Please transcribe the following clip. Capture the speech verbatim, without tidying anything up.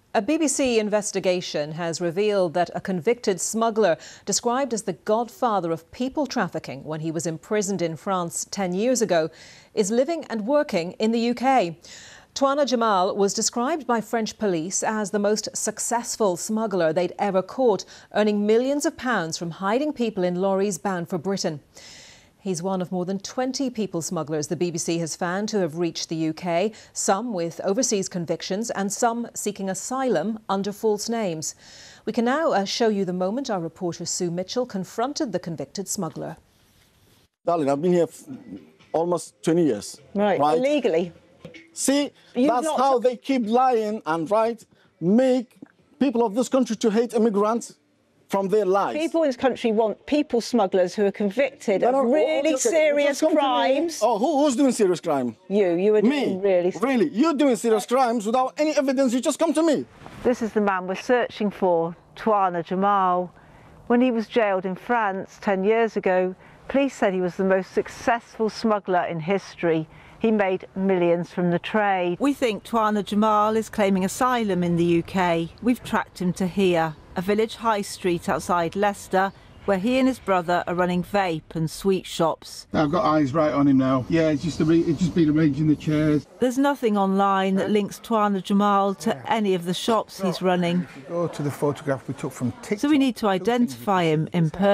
A B B C investigation has revealed that a convicted smuggler, described as the godfather of people trafficking when he was imprisoned in France ten years ago, is living and working in the U K. Touana Jamal was described by French police as the most successful smuggler they'd ever caught, earning millions of pounds from hiding people in lorries bound for Britain. He's one of more than twenty people smugglers the B B C has found to have reached the U K, some with overseas convictions and some seeking asylum under false names. We can now uh, show you the moment our reporter Sue Mitchell confronted the convicted smuggler. Darling, I've been here f almost twenty years. Right, right? Illegally. See, You've that's how they keep lying and, right, make people of this country to hate immigrants from their lives. People in this country want people smugglers who are convicted of really serious crimes. Oh, who, who's doing serious crime? You. You are me. doing really... Really? You're doing serious crimes without any evidence. You just come to me. This is the man we're searching for, Touana Jamal. When he was jailed in France ten years ago, police said he was the most successful smuggler in history. He made millions from the trade. We think Touana Jamal is claiming asylum in the U K. We've tracked him to here, a village high street outside Leicester, where he and his brother are running vape and sweet shops. I've got eyes right on him now. Yeah, it's just, it's just been arranging the chairs. There's nothing online that links Touana Jamal to any of the shops he's running. Go to the photograph we took from TikTok. So we need to identify him in person.